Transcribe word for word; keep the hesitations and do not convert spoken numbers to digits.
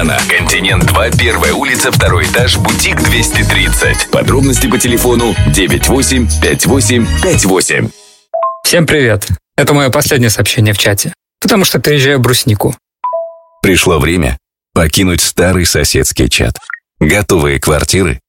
Континент два, первая улица, второй этаж, бутик двести тридцать. Подробности по телефону девять восемь пять восемь пять восемь. Всем привет. Это мое последнее сообщение в чате, потому что переезжаю в Бруснику. Пришло время покинуть старый соседский чат. Готовые квартиры